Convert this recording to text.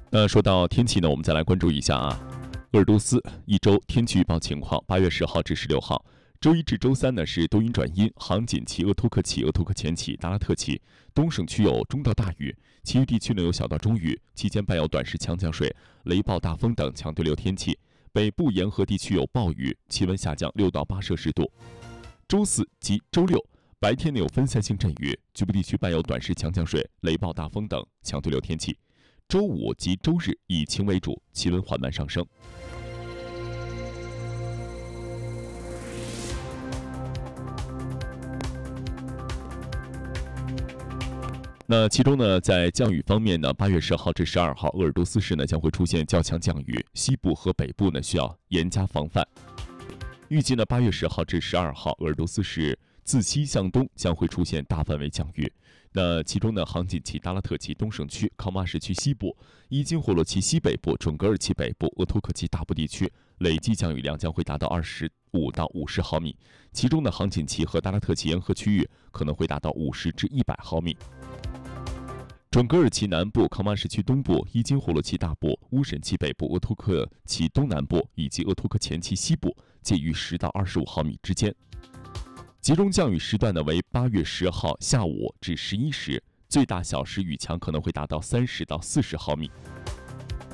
那说到天气呢，我们再来关注一下啊，鄂尔多斯一周天气预报情况。8月10号至16号，周一至周三呢是多云转阴，杭锦旗、鄂托克旗、鄂托克前旗、达拉特旗，东省区有中到大雨，其余地区呢有小到中雨，期间伴有短时强降水、雷暴大风等强对流天气。北部沿河地区有暴雨，气温下降6到8摄氏度。周四及周六白天呢有分散性阵雨，局部地区伴有短时强降水、雷暴大风等强对流天气。周五及周日以晴为主，气温缓慢上升。那其中呢，在降雨方面呢，8月10号至12号，鄂尔多斯市呢将会出现较强降雨，西部和北部呢需要严加防范。预计呢，8月10号至12号，鄂尔多斯市自西向东将会出现大范围降雨。那其中呢，杭锦旗、达拉特旗东省区、考马什区西部、伊金霍洛旗西北部、准噶尔旗北部、鄂托克旗大部地区累计降雨量将会达到25到50毫米，其中呢，杭锦旗和达拉特旗沿河区域可能会达到50至100毫米。准噶尔旗南部、考马什区东部、伊金霍洛旗大部、乌审旗北部、鄂托克旗东南部以及鄂托克前旗西部介于10到25毫米之间。集中降雨时段呢为8月10号下午至11时，最大小时雨强可能会达到30到40毫米。